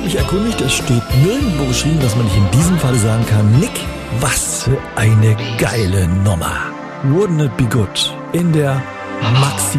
mich erkundigt, es steht nirgendwo geschrieben, dass man nicht in diesem Fall sagen kann, Nick, was für eine geile Nummer. Wouldn't it be good? In der Maxi